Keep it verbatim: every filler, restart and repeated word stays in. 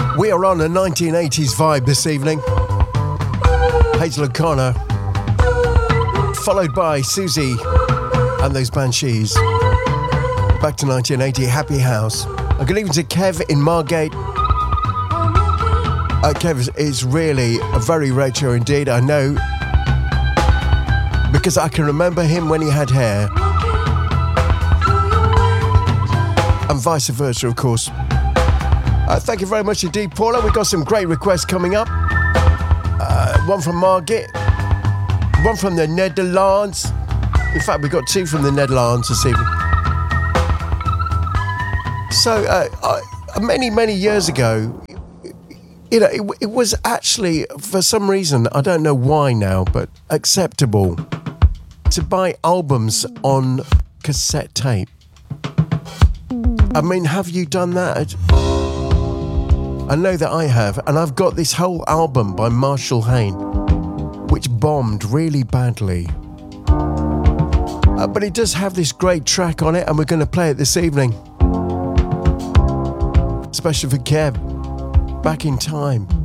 We are on a nineteen eighties vibe this evening. Hazel O'Connor, followed by Susie and those Banshees. Back to nineteen eighty, Happy House. I'm going to Kev in Margate. Uh, Kev is really a very retro indeed, I know, because I can remember him when he had hair. And vice versa, of course. Uh, thank you very much indeed, Paula. We've got some great requests coming up. Uh, one from Margate, one from the Netherlands. In fact, we've got two from the Netherlands this evening. So, uh, I, many, many years ago, you know, it, it was actually, for some reason, I don't know why now, but acceptable to buy albums on cassette tape. I mean, have you done that? I know that I have, and I've got this whole album by Marshall Hayne, which bombed really badly. Uh, but it does have this great track on it, and we're going to play it this evening. Especially for Kev. Back in Time.